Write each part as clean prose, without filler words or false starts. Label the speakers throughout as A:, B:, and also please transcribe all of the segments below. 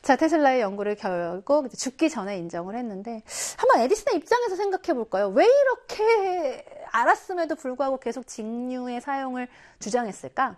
A: 자, 테슬라의 연구를 결국 죽기 전에 인정을 했는데 한번 에디슨의 입장에서 생각해 볼까요? 왜 이렇게 알았음에도 불구하고 계속 직류의 사용을 주장했을까?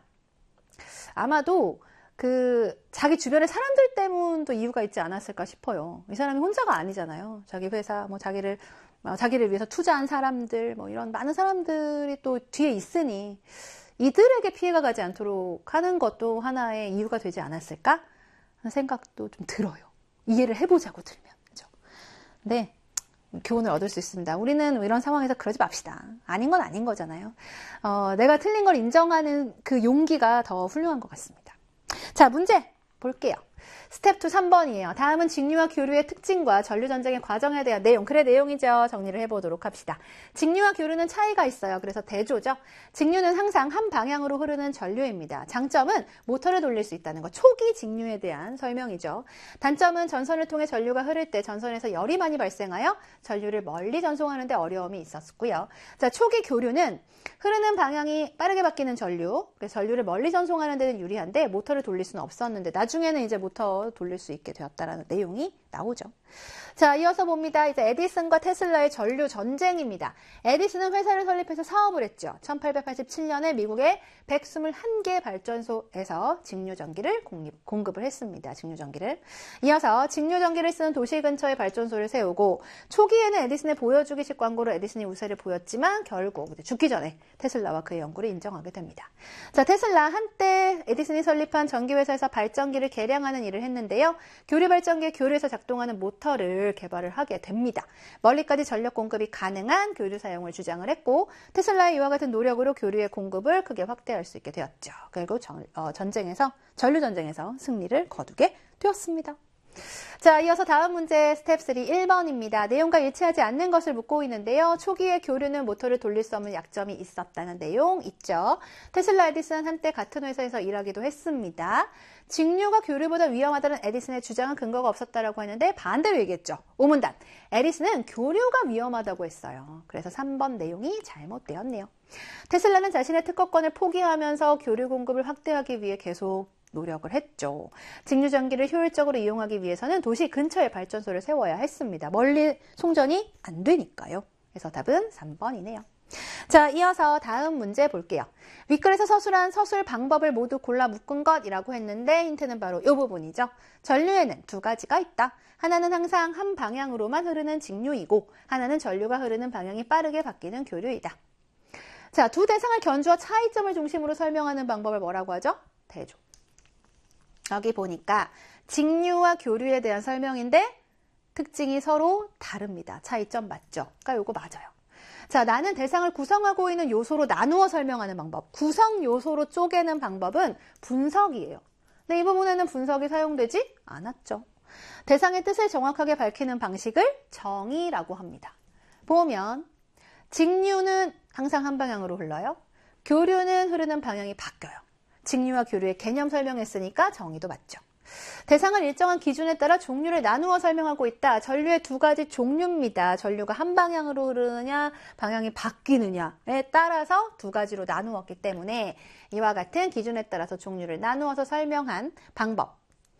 A: 아마도 자기 주변의 사람들 때문도 이유가 있지 않았을까 싶어요. 이 사람이 혼자가 아니잖아요. 자기 회사, 자기를 위해서 투자한 사람들, 이런 많은 사람들이 또 뒤에 있으니 이들에게 피해가 가지 않도록 하는 것도 하나의 이유가 되지 않았을까 하는 생각도 좀 들어요. 이해를 해보자고 들면. 그죠? 네. 교훈을 얻을 수 있습니다. 우리는 이런 상황에서 그러지 맙시다. 아닌 건 아닌 거잖아요. 내가 틀린 걸 인정하는 그 용기가 더 훌륭한 것 같습니다. 자, 문제 볼게요. 스텝 2 3번이에요. 다음은 직류와 교류의 특징과 전류전쟁의 과정에 대한 내용, 내용이죠. 정리를 해보도록 합시다. 직류와 교류는 차이가 있어요. 그래서 대조죠. 직류는 항상 한 방향으로 흐르는 전류입니다. 장점은 모터를 돌릴 수 있다는 거, 초기 직류에 대한 설명이죠. 단점은 전선을 통해 전류가 흐를 때 전선에서 열이 많이 발생하여 전류를 멀리 전송하는 데 어려움이 있었고요. 자, 초기 교류는 흐르는 방향이 빠르게 바뀌는 전류, 전류를 멀리 전송하는 데는 유리한데 모터를 돌릴 수는 없었는데 나중에는 이제 모터 돌릴 수 있게 되었다라는 내용이 나오죠. 자, 이어서 봅니다. 이제 에디슨과 테슬라의 전류 전쟁입니다. 에디슨은 회사를 설립해서 사업을 했죠. 1887년에 미국의 121개 발전소에서 직류전기를 공급을 했습니다. 직류전기를. 이어서 직류전기를 쓰는 도시 근처에 발전소를 세우고 초기에는 에디슨의 보여주기식 광고로 에디슨이 우세를 보였지만 결국 죽기 전에 테슬라와 그의 연구를 인정하게 됩니다. 자, 테슬라 한때 에디슨이 설립한 전기회사에서 발전기를 개량하는 일을 했는데요. 교류발전기의 교류에서 작동하는 모터를 개발을 하게 됩니다. 멀리까지 전력 공급이 가능한 교류 사용을 주장을 했고 테슬라의 이와 같은 노력으로 교류의 공급을 크게 확대할 수 있게 되었죠. 결국 전류전쟁에서 승리를 거두게 되었습니다. 자, 이어서 다음 문제 스텝 3 1번입니다. 내용과 일치하지 않는 것을 묻고 있는데요. 초기의 교류는 모터를 돌릴 수 없는 약점이 있었다는 내용 있죠. 테슬라, 에디슨 한때 같은 회사에서 일하기도 했습니다. 직류가 교류보다 위험하다는 에디슨의 주장은 근거가 없었다라고 했는데 반대로 얘기했죠. 오문단. 에디슨은 교류가 위험하다고 했어요. 그래서 3번 내용이 잘못되었네요. 테슬라는 자신의 특허권을 포기하면서 교류 공급을 확대하기 위해 계속 노력을 했죠. 직류전기를 효율적으로 이용하기 위해서는 도시 근처에 발전소를 세워야 했습니다. 멀리 송전이 안 되니까요. 그래서 답은 3번이네요. 자, 이어서 다음 문제 볼게요. 윗글에서 서술한 서술 방법을 모두 골라 묶은 것이라고 했는데 힌트는 바로 이 부분이죠. 전류에는 두 가지가 있다. 하나는 항상 한 방향으로만 흐르는 직류이고 하나는 전류가 흐르는 방향이 빠르게 바뀌는 교류이다. 자, 두 대상을 견주어 차이점을 중심으로 설명하는 방법을 뭐라고 하죠? 대조. 여기 보니까 직류와 교류에 대한 설명인데 특징이 서로 다릅니다. 차이점 맞죠? 그러니까 이거 맞아요. 자, 나는 대상을 구성하고 있는 요소로 나누어 설명하는 방법. 구성 요소로 쪼개는 방법은 분석이에요. 근데 이 부분에는 분석이 사용되지 않았죠. 대상의 뜻을 정확하게 밝히는 방식을 정의라고 합니다. 보면 직류는 항상 한 방향으로 흘러요. 교류는 흐르는 방향이 바뀌어요. 직류와 교류의 개념 설명했으니까 정의도 맞죠. 대상을 일정한 기준에 따라 종류를 나누어 설명하고 있다. 전류의 두 가지 종류입니다. 전류가 한 방향으로 흐르느냐, 방향이 바뀌느냐에 따라서 두 가지로 나누었기 때문에 이와 같은 기준에 따라서 종류를 나누어서 설명한 방법.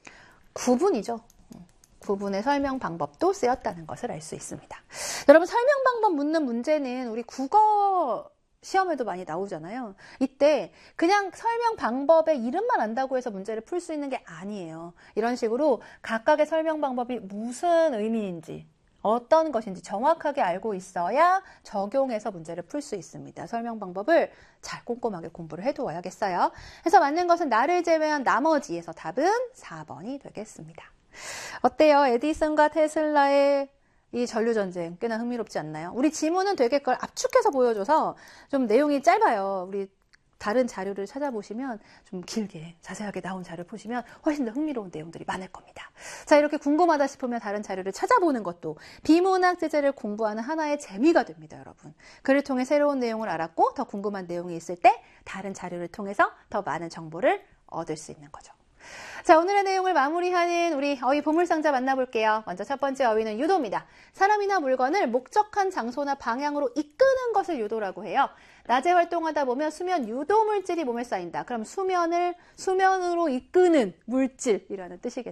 A: 구분이죠. 구분의 설명 방법도 쓰였다는 것을 알 수 있습니다. 여러분, 설명 방법 묻는 문제는 우리 국어 시험에도 많이 나오잖아요. 이때 그냥 설명 방법의 이름만 안다고 해서 문제를 풀 수 있는 게 아니에요. 이런 식으로 각각의 설명 방법이 무슨 의미인지, 어떤 것인지 정확하게 알고 있어야 적용해서 문제를 풀 수 있습니다. 설명 방법을 잘 꼼꼼하게 공부를 해두어야겠어요. 그래서 맞는 것은 나를 제외한 나머지에서 답은 4번이 되겠습니다. 어때요? 에디슨과 테슬라의 이 전류전쟁 꽤나 흥미롭지 않나요? 우리 지문은 되게 그걸 압축해서 보여줘서 좀 내용이 짧아요. 우리 다른 자료를 찾아보시면 좀 길게 자세하게 나온 자료를 보시면 훨씬 더 흥미로운 내용들이 많을 겁니다. 자, 이렇게 궁금하다 싶으면 다른 자료를 찾아보는 것도 비문학 제재를 공부하는 하나의 재미가 됩니다, 여러분. 글을 통해 새로운 내용을 알았고 더 궁금한 내용이 있을 때 다른 자료를 통해서 더 많은 정보를 얻을 수 있는 거죠. 자, 오늘의 내용을 마무리하는 우리 어휘 보물상자 만나볼게요. 먼저 첫 번째 어휘는 유도입니다. 사람이나 물건을 목적한 장소나 방향으로 이끄는 것을 유도라고 해요. 낮에 활동하다 보면 수면 유도 물질이 몸에 쌓인다. 그럼 수면으로 이끄는 물질이라는 뜻이겠죠.